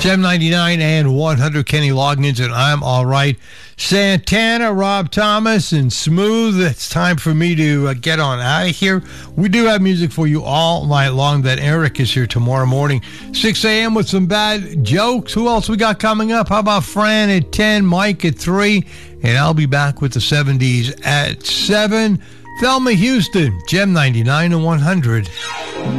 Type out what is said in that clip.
Gem 99 and 100, Kenny Loggins and I'm All Right. Santana, Rob Thomas, and Smooth. It's time for me to get on out of here. We do have music for you all night long. That Eric is here tomorrow morning, 6 a.m. with some bad jokes. Who else we got coming up? How about Fran at 10, Mike at 3, and I'll be back with the 70s at 7. Thelma Houston, Gem 99 and 100.